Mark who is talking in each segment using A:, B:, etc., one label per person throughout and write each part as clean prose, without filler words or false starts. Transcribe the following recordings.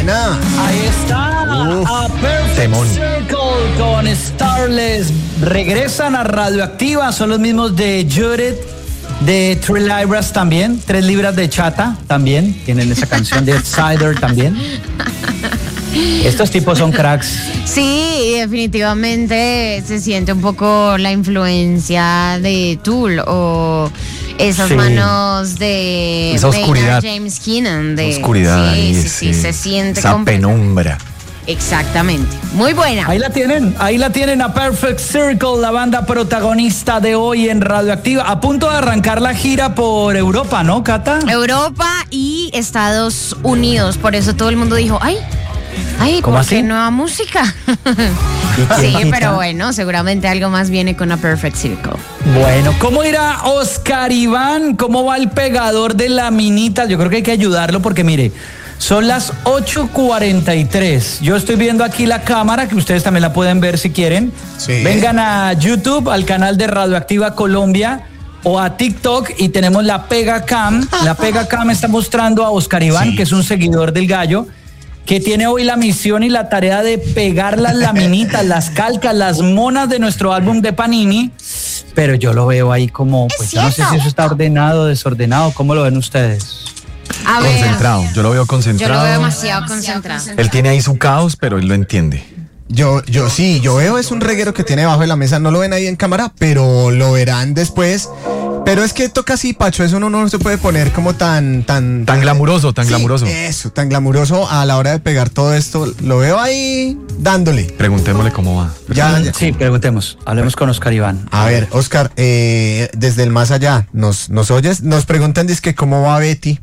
A: buena.
B: Ahí está. A Perfect
C: temón.
B: Circle con Starless. Regresan a Radioactiva. Son los mismos de Judith, de 3 libras también. 3 libras de chata también. Tienen esa canción de Cider también. Estos tipos son cracks.
D: Sí, definitivamente se siente un poco la influencia de Tool o esas manos de
C: esa oscuridad.
D: James Keenan. De
C: Oscuridad.
D: Sí, se siente
C: esa penumbra.
D: Exactamente. Muy buena.
B: Ahí la tienen a Perfect Circle, la banda protagonista de hoy en Radioactiva. A punto de arrancar la gira por Europa, ¿no, Cata?
D: Europa y Estados Unidos. Por eso todo el mundo dijo, ay,
B: ¿cómo
D: ¿por
B: así?
D: qué nueva música? Sí, pero bueno, seguramente algo más viene con A Perfect Circle.
B: Bueno, ¿cómo irá Oscar Iván? ¿Cómo va el pegador de laminitas? Yo creo que hay que ayudarlo porque mire, son las 8:43. Yo estoy viendo aquí la cámara, que ustedes también la pueden ver si quieren.
A: Sí.
B: Vengan a YouTube, al canal de Radioactiva Colombia o a TikTok y tenemos la Pega Cam. La Pega Cam está mostrando a Oscar Iván, que es un seguidor del Gallo, que tiene hoy la misión y la tarea de pegar las laminitas, las calcas, las monas de nuestro álbum de Panini. Pero yo lo veo ahí como, pues yo no sé si eso está ordenado o desordenado. ¿Cómo lo ven ustedes?
D: A ver,
C: Concentrado. Yo lo veo
D: yo
C: concentrado.
D: lo veo demasiado concentrado.
C: Él tiene ahí su caos, pero él lo entiende.
A: Yo veo es un reguero que tiene debajo de la mesa, no lo ven ahí en cámara, pero lo verán después. Pero es que toca así, Pacho, eso uno no se puede poner como tan
C: glamuroso, tan
A: sí,
C: glamuroso.
A: Eso, tan glamuroso a la hora de pegar todo esto. Lo veo ahí dándole.
C: Preguntémosle cómo va.
A: Ya.
B: Sí, preguntemos. Hablemos con Oscar Iván.
A: A ver, Oscar, desde el más allá, ¿nos oyes? Nos preguntan, dizque, ¿cómo va Betty?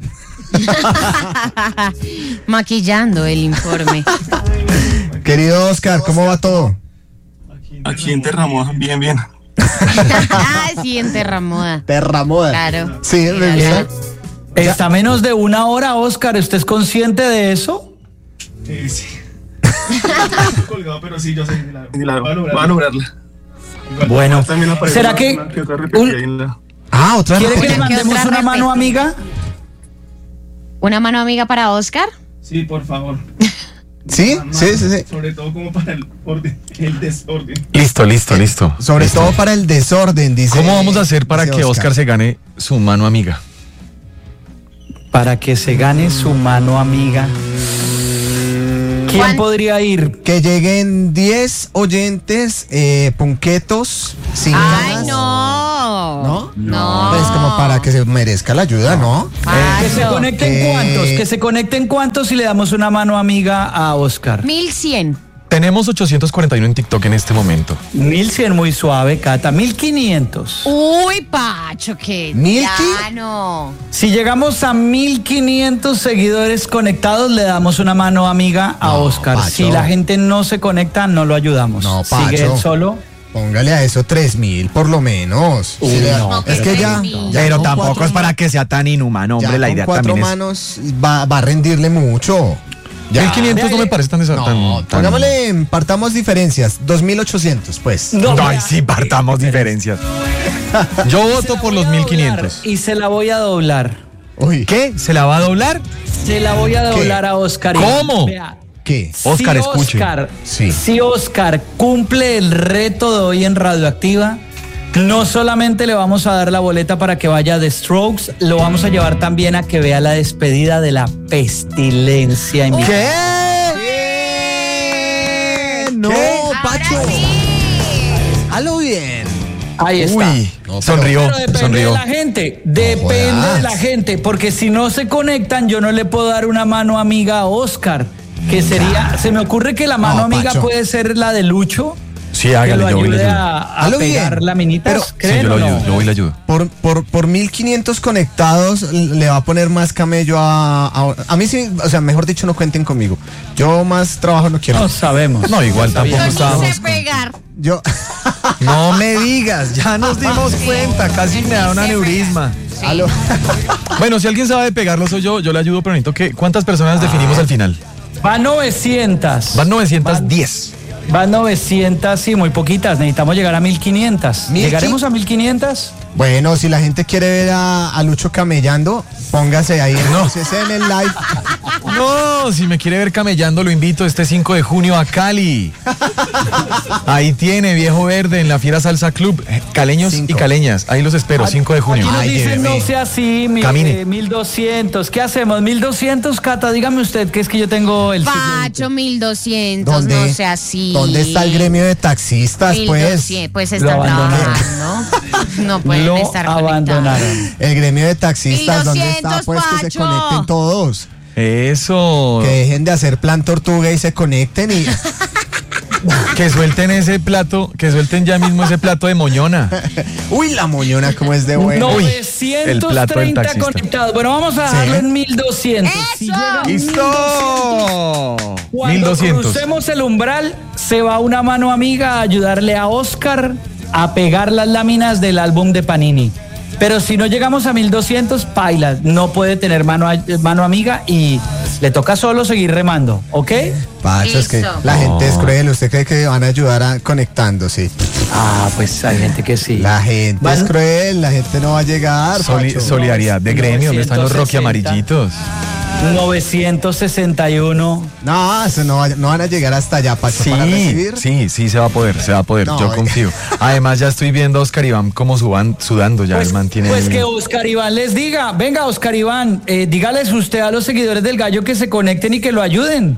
D: Maquillando el informe.
A: Querido Oscar, ¿cómo va todo?
E: Aquí en Terramoda, bien.
D: Sí, en Terramoda.
A: Terramoda.
D: Claro.
A: Sí, me gusta.
B: Está menos de una hora, Oscar. ¿Usted es consciente de eso?
E: Sí. Colgado, pero sí, yo sé. Va a lograrla.
B: Bueno,
E: También aparece
B: ¿será que
E: otra repetida ahí en la...
A: Otra
B: quiere que le
A: vez.
B: mandemos
D: otra
B: una mano
D: repetida?
B: amiga?
D: ¿Una mano amiga para Oscar?
E: Sí, por favor.
A: ¿Sí? Sí.
E: Sobre todo como para el desorden.
C: Listo.
A: Sobre todo para el desorden, dice.
C: ¿Cómo vamos a hacer para
A: dice
C: que Oscar se gane su mano amiga?
B: Para que se gane su mano amiga. ¿Quién
D: Juan.
B: podría ir?
A: Que lleguen 10 oyentes punquetos sin
D: Ay,
A: ganas.
D: no.
A: ¿No? Pues como para que se merezca la ayuda, ¿no?
B: Que se conecten
A: ¿Qué?
B: cuántos, que se conecten cuántos y le damos una mano amiga a Oscar.
D: 1100.
C: Tenemos 841 en TikTok en este momento.
B: 1100 muy suave, Cata. 1500.
D: Uy, Pacho, que
A: ¿Milky?
D: ya no.
B: Si llegamos a 1500 seguidores conectados, le damos una mano amiga a Oscar.
A: Pacho.
B: Si la gente no se conecta, no lo ayudamos.
A: No,
B: Sigue
A: Pacho.
B: él solo.
A: Póngale a eso 3.000 por lo menos.
B: Uy,
A: Sí,
B: no,
A: es que ya.
D: 3.000.
A: ya
C: Pero
A: con
C: tampoco
A: cuatro
C: es para que sea tan inhumano,
A: ya
C: hombre. La
A: con
C: idea
A: 4
C: también es.
A: manos va a rendirle mucho. Ya.
C: 1500 no me parece tan
A: No, pongámosle, partamos diferencias. 2.800, pues.
B: No,
C: Ay, sí, partamos diferencias. Yo voto por los 1500.
B: Y se la voy a doblar.
A: Uy,
C: ¿Qué? ¿Se la va a doblar?
B: Se la voy a doblar a Oscar.
C: ¿Cómo?
B: Vea,
A: ¿qué?
C: Oscar, escuche.
A: Sí.
B: Si Oscar cumple el reto de hoy en Radioactiva, no solamente le vamos a dar la boleta para que vaya a The Strokes, lo vamos a llevar también a que vea la despedida de La Pestilencia. En
A: ¿Qué? No, Pacho. Halo bien.
B: Ahí está.
C: Uy,
A: No,
C: sonrió,
B: Pero depende
C: sonrió.
B: de la gente, depende
A: jodas.
B: de la gente, porque si no se conectan, yo no le puedo dar una mano amiga a Oscar, que sería, se me ocurre que la mano
A: No,
B: amiga
A: Pacho.
B: puede ser la de Lucho,
C: Sí,
B: que lo
C: hágale, yo voy y le
B: ayude
C: ayudo.
B: a
A: Halo
B: pegar
A: bien.
B: laminitas,
A: Pero-
C: Sí,
B: ¿creen
C: yo lo
B: o no?
C: ayudo, yo voy y le ayudo.
A: Por 1.500 conectados le va a poner más camello a mí sí, o sea, mejor dicho, no cuenten conmigo. Yo más trabajo no quiero.
B: No sabemos.
C: No, igual tampoco
D: Yo
C: estábamos.
D: quise pegar.
A: Yo
C: No me digas, ya nos dimos cuenta, casi me da un aneurisma.
A: Aló.
C: Bueno, si alguien sabe pegarlo soy yo le ayudo, pero necesito que. ¿Cuántas personas definimos al final?
B: Van 900.
C: Van 910.
B: Van 900, sí, muy poquitas. Necesitamos llegar a 1500.
A: ¿Mil
B: ¿Llegaremos
A: qué?
B: a 1500?
A: Bueno, si la gente quiere ver a Lucho camellando, póngase ahí en el live.
C: No, si me quiere ver camellando, lo invito este 5 de junio a Cali. Ahí tiene, Viejo Verde, en la Fiera Salsa Club. Caleños y caleñas, ahí los espero, 5 de junio.
B: Aquí nos dicen,
A: lléveme.
B: no sea así,
C: Camine.
B: 1200. ¿Qué hacemos? 1200, Cata, dígame usted, que es que yo tengo el...
D: Pacho, 1200,
A: ¿Dónde?
D: no sea así.
A: ¿Dónde está el gremio de taxistas, pues?
D: 1200, pues
B: Lo
D: están
B: abandonaron.
D: trabajando. No pueden
B: Lo
D: estar
B: abandonaron.
D: conectados.
A: El gremio de taxistas, ¿dónde está?
D: 1200,
A: Pues que se
D: Pacho.
A: conecten todos.
C: Eso.
A: Que dejen de hacer plan tortuga y se conecten y...
C: Que suelten ese plato, que suelten ya mismo ese plato de moñona.
A: Uy, la moñona como es de buena.
C: Uy, el plato del
B: 930
C: taxista.
B: conectados. Bueno, vamos a dejarlo en 1200. Si llega a
C: ¡Listo!
B: Cuando
C: 1200.
B: crucemos el umbral, se va una mano amiga a ayudarle a Oscar a pegar las láminas del álbum de Panini. Pero si no llegamos a 1200, paila, no puede tener mano amiga y le toca solo seguir remando, ¿ok?
A: Pacho, es que
D: Listo.
A: la gente es cruel. ¿Usted cree que van a ayudar conectándose?
B: Ah, pues hay gente que sí.
A: La gente
B: Van-
A: es cruel, la gente no va a llegar. Pacho.
C: Solidaridad de gremio, ¿dónde están los
B: 960?
C: Rocky amarillitos?
B: 961.
A: No, eso no van a llegar hasta allá, Pacho, para recibir.
C: Sí, se va a poder,
A: No,
C: yo confío. Además ya estoy viendo a Oscar Iván como sudando, ya
B: Pues,
C: él mantiene.
B: pues que Oscar Iván les diga, venga Oscar Iván, dígales usted a los seguidores del Gallo que se conecten y que lo ayuden.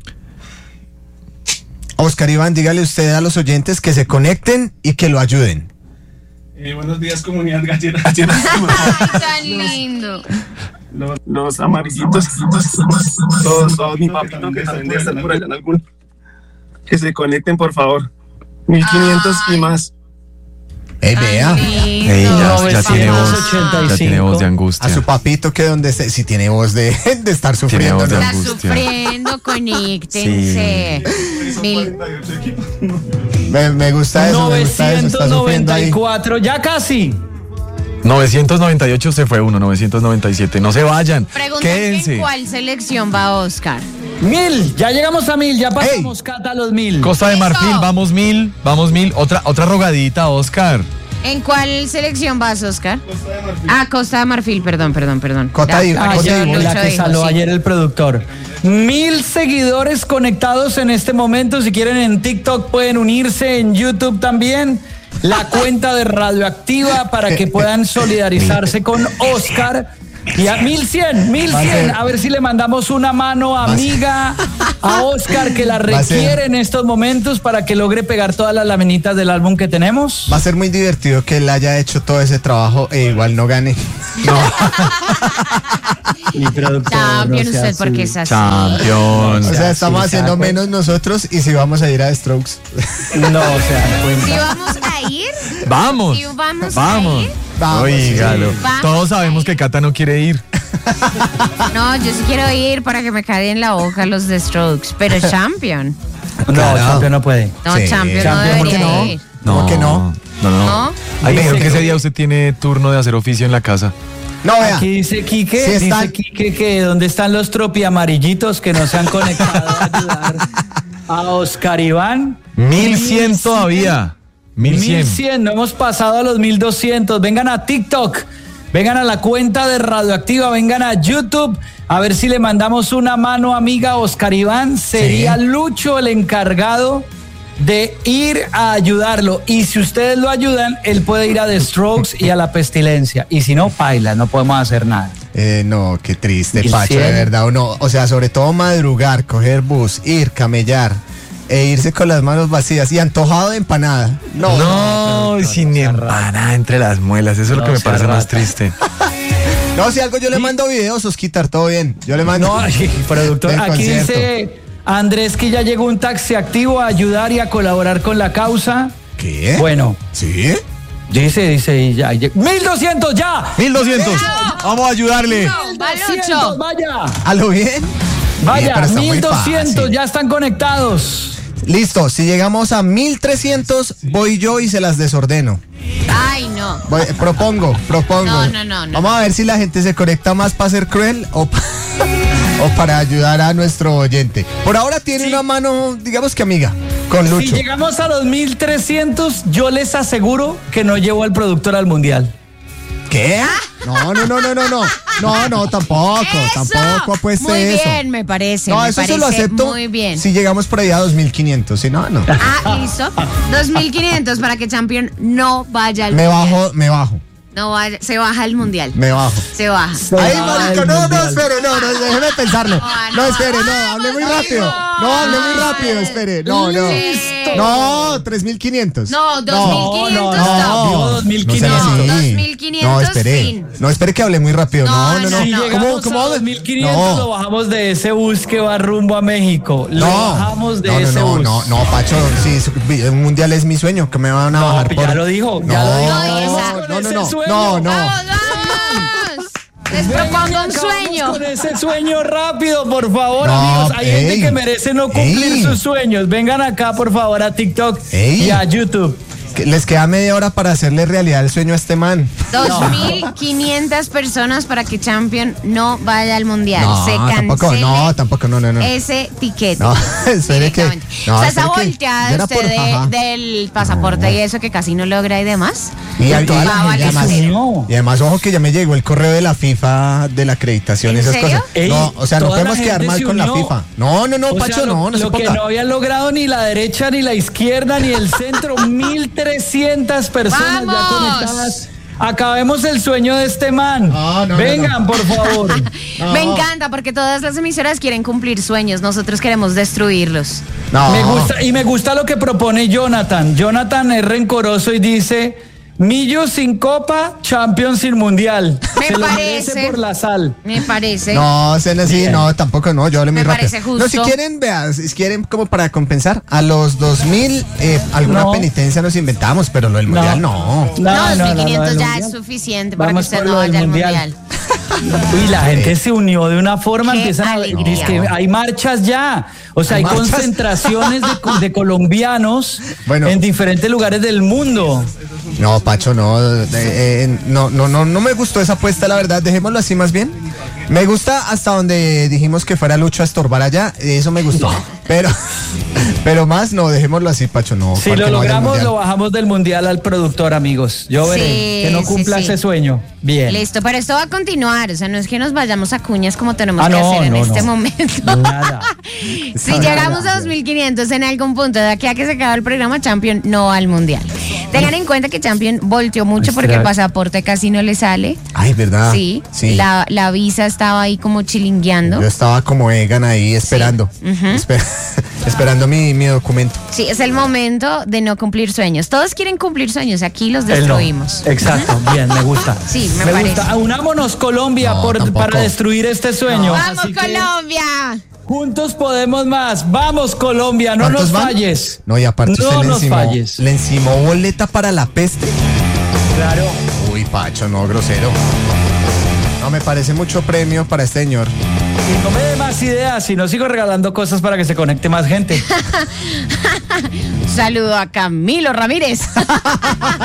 A: Oscar Iván, dígale usted a los oyentes que se conecten y que lo ayuden.
E: Buenos días, comunidad gallera.
D: Ay, tan lindo.
E: Los amarillitos, todos mi papito que también están por allá en algún. Que se conecten, por favor. 1500 y más.
A: Vea.
C: Ey, ya tiene voz,
B: 985.
C: ya tiene voz de
A: A
C: angustia.
A: su papito que donde esté, si tiene voz de estar sufriendo.
C: voz de
A: ¿no?
D: Está
C: angustia.
D: sufriendo, conéctense. Mil-
A: Me gusta eso, está sufriendo ahí.
B: 994, ya casi.
C: 998 se fue uno, 997. No se vayan,
D: Preguntan
C: quédense.
D: en cuál selección va Oscar.
B: 1000, ya llegamos a 1000, ya pasamos Cata a los 1000.
C: Costa de
D: Eso.
C: Marfil, vamos 1000. Otra rogadita, Oscar.
D: ¿En cuál selección vas, Oscar? Costa de Marfil, perdón.
A: Cota y-
D: por
A: Cota
D: eso
A: y-
D: Lucho
B: La que
D: dijo,
B: salió
D: sí.
B: ayer el productor. 1000 seguidores conectados en este momento. Si quieren en TikTok pueden unirse, en YouTube también. La cuenta de Radioactiva para que puedan solidarizarse con Oscar. Y a 1100, a ver si le mandamos una mano amiga a Oscar que la
A: Va a ser-
B: requiere en estos momentos para que logre pegar todas las laminitas del álbum que tenemos.
A: Va a ser muy divertido que él haya hecho todo ese trabajo e igual no gane.
B: Mi productor,
D: Champion,
B: no sea
D: usted porque
B: así.
D: es así.
C: Champion.
A: O sea, estamos
B: sí,
A: haciendo
B: se da cuenta.
A: menos nosotros y si vamos a ir a Strokes.
B: No se dan cuenta.
D: ¿Sí vamos a ir?
C: Vamos.
D: ¿Sí vamos a ir?
A: Vamos,
C: Oígalo.
D: sí. Vamos
C: Todos sabemos
D: a ir.
C: que Cata no quiere ir.
D: No, yo sí quiero ir para que me caigan en la boca los de Strokes, pero Champion.
B: No,
A: Claro.
B: Champion no puede.
D: No,
A: Sí.
D: Champion no
B: Champion, ¿por qué
D: debería
A: no?
D: ir.
A: ¿Cómo que no?
D: ¿No?
C: Ay, me dijeron
B: Dice
C: que ese
B: que-
C: día usted tiene turno de hacer oficio en la casa.
A: No, vea.
B: Aquí dice Quique,
A: Sí están-
B: dice Quique que dónde están los tropiamarillitos que no se han conectado a ayudar a Oscar Iván.
C: 1100 todavía. 1100.
B: 1100, no hemos pasado a los 1200. Vengan a TikTok, vengan a la cuenta de Radioactiva, vengan a YouTube, a ver si le mandamos una mano amiga a Oscar Iván. Sería Lucho el encargado de ir a ayudarlo. Y si ustedes lo ayudan, él puede ir a The Strokes y a La Pestilencia. Y si no, paila, no podemos hacer nada.
A: No, qué triste,
B: 1100.
A: Pacho, de verdad. O sea, sobre todo madrugar, coger bus, ir, camellar e irse con las manos vacías y antojado de empanada.
C: No, sin ni empanada entre las muelas. Eso es lo que me
B: sea
C: parece más
B: rata.
C: triste.
A: No, si algo yo le mando videos, Osquitar, todo bien. Yo le mando.
B: No, productor,
A: del
B: aquí
A: concierto.
B: dice Andrés que ya llegó un taxi activo a ayudar y a colaborar con la causa.
A: ¿Qué?
B: Bueno,
A: ¿Sí?
B: dice, y ya. 1200 ya.
C: 1200. Vamos a ayudarle.
D: Va
B: 1200,
D: Lucho.
B: vaya.
A: ¿A lo bien?
B: Vaya,
A: pero está muy
B: 1200
A: fácil.
B: ya están conectados.
A: Listo, si llegamos a 1300, voy yo y se las desordeno.
D: Ay, no.
A: Propongo.
D: No.
A: Vamos a ver si la gente se conecta más para ser cruel o para ayudar a nuestro oyente. Por ahora tiene una mano, digamos que amiga, con
B: Si
A: Lucho.
B: llegamos a los 1300, yo les aseguro que no llevo al productor al mundial.
A: ¿Qué? No, tampoco apueste
D: Muy
A: eso.
D: bien, me parece.
A: No,
D: me
A: eso se
D: parece
A: lo acepto.
D: Muy bien.
A: Si llegamos por ahí a 2.500, si no.
D: Listo. 2.500 para que Champion no vaya al
A: Me
D: mundial.
A: bajo.
D: No vaya, se baja el mundial.
A: Me bajo.
D: Se baja.
A: Ay, marico, no, espere, déjeme pensarlo. No, espere, hable muy rápido. Espere. No, 3.500.
D: No, 2.500
B: no, 2.500.
D: 2.500
A: No, espere.
D: fin.
A: No, espere que hable muy rápido. No.
B: Si llegamos a 2.500 lo bajamos de ese bus que va rumbo a México. Lo bajamos de ese bus.
A: No, Pacho, sí, un mundial es mi sueño, que me van a bajar
B: Ya lo dijo, ya lo dijo.
A: No.
D: ¡Vamos! Les propongo un sueño.
B: Con ese sueño rápido, por favor,
A: No,
B: amigos. Hay gente que merece no cumplir sus sueños. Vengan acá, por favor, a TikTok y a YouTube.
A: Les queda media hora para hacerle realidad el sueño a este man.
D: 2.500 personas para que Champion no vaya al mundial. Se cancele.
A: Tampoco.
D: Ese tiquete.
A: No, espere que.
D: O sea, esa volteada usted del pasaporte y eso que casi no logra y demás.
A: Y además, ojo que ya me llegó el correo de la FIFA de la acreditación y
D: ¿En
A: esas
D: serio?
A: cosas. No, o sea, no podemos quedar mal con la FIFA. No, Pacho, no se
B: Lo que
A: ponga.
B: no habían logrado ni la derecha, ni la izquierda, ni el centro. 1.300 personas ya conectadas. Acabemos el sueño de este man. Vengan, por favor.
D: Me encanta porque todas las emisoras quieren cumplir sueños. Nosotros queremos destruirlos.
B: Me gusta lo que propone Jonathan. Jonathan es rencoroso y dice: Millos sin copa, Champions sin mundial.
D: Me
B: Se lo
D: parece.
B: merece por la sal.
D: Me parece.
A: No, tampoco, yo hablé muy
D: Me
A: rápido.
D: parece justo.
A: No, si quieren como para compensar, a los 2.000 alguna penitencia nos inventamos, pero lo del mundial no.
D: No, 2.500 ya es suficiente para que usted no vaya al mundial.
B: Uy, la gente se unió de una forma,
D: Qué
B: empiezan a
D: alegría.
B: es que hay marchas ya, o sea, hay concentraciones de colombianos en diferentes lugares del mundo.
A: No, Pacho, no me gustó esa apuesta, la verdad, dejémoslo así más bien. Me gusta hasta donde dijimos que fuera Lucho a estorbar allá, eso me gustó. Pero más no, dejémoslo así, Pacho, no.
B: Si lo logramos, lo bajamos del mundial al productor, amigos. Yo veré que no cumpla ese sueño. Bien.
D: Listo, pero esto va a continuar, o sea, no es que nos vayamos a cuñas como tenemos que hacer en este momento.
B: Nada.
D: Si llegamos a 2.500 en algún punto de aquí a que se acabe el programa, Champion no al mundial. Tengan en cuenta que Champion volteó mucho porque el pasaporte casi no le sale.
A: Ay, ¿verdad?
D: Sí. La visa estaba ahí como chilingueando.
A: Yo estaba como Egan ahí esperando. Esperando mi documento.
D: Sí, es el momento de no cumplir sueños. Todos quieren cumplir sueños, aquí los destruimos.
B: Exacto, bien, me gusta.
D: Sí, me parece.
B: Gusta. Unámonos, Colombia, para destruir este sueño.
D: ¡Vamos,
B: Así que
D: Colombia!
B: juntos podemos más. Vamos, Colombia, no nos falles.
A: No, y aparte
B: no nos falles.
A: Le encimó boleta para la peste.
B: Claro.
A: Uy, Pacho, no, grosero. No, me parece mucho premio para este señor.
B: Y no me dé más ideas, si no sigo regalando cosas para que se conecte más gente.
D: Saludo a Camilo Ramírez.